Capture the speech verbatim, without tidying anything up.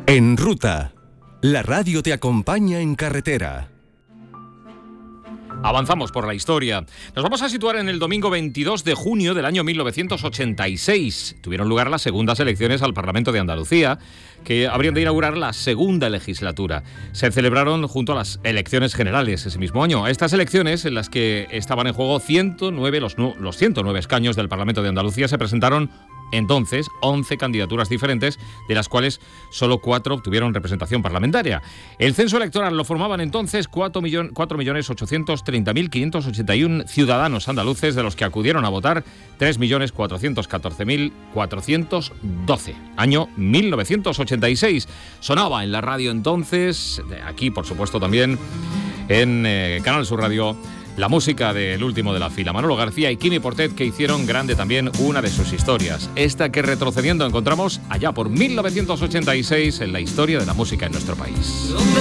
En Ruta, la radio te acompaña en carretera. Avanzamos por la historia. Nos vamos a situar en el domingo veintidós de junio del año mil novecientos ochenta y seis. Tuvieron lugar las segundas elecciones al Parlamento de Andalucía, que habrían de inaugurar la segunda legislatura. Se celebraron junto a las elecciones generales ese mismo año. Estas elecciones, en las que estaban en juego ciento nueve, los, los ciento nueve escaños del Parlamento de Andalucía, se presentaron entonces once candidaturas diferentes, de las cuales solo cuatro obtuvieron representación parlamentaria. El censo electoral lo formaban entonces cuatro millones ochocientos treinta mil quinientos ochenta y uno ciudadanos andaluces, de los que acudieron a votar tres millones cuatrocientos catorce mil cuatrocientos doce. Año mil novecientos ochenta y seis. Sonaba en la radio entonces, aquí por supuesto también en eh, Canal Sur Radio, la música del último de la fila, Manolo García y Quimi Portet, que hicieron grande también una de sus historias. Esta que, retrocediendo, encontramos allá por mil novecientos ochenta y seis en la historia de la música en nuestro país.